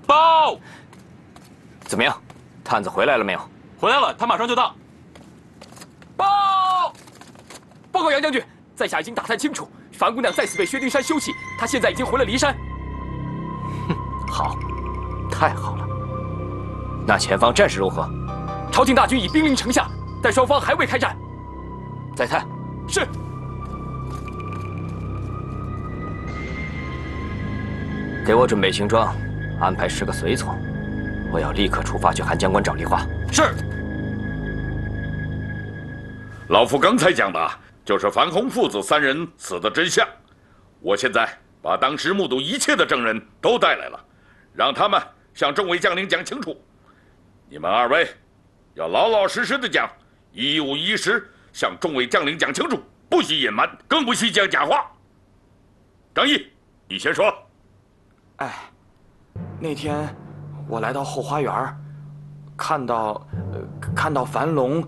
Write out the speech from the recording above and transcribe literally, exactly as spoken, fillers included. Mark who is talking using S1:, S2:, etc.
S1: 报。
S2: 怎么样？探子回来了没有？
S1: 回来了，他马上就到。
S3: 报！报告杨将军，在下已经打探清楚，樊姑娘再次被薛丁山休弃，她现在已经回了骊山。
S2: 哼，好，太好了。那前方战事如何？
S3: 朝廷大军已兵临城下，但双方还未开战。
S2: 再探。
S3: 是。
S2: 给我准备行装，安排十个随从，我要立刻出发去韩江关找梨花。
S1: 是。
S4: 老夫刚才讲的就是樊洪父子三人死的真相。我现在把当时目睹一切的证人都带来了，让他们向众位将领讲清楚。你们二位要老老实实的讲，一五一十向众位将领讲清楚，不许隐瞒，更不许讲假话。张毅，你先说。
S5: 哎，那天我来到后花园，看到，呃，看到樊龙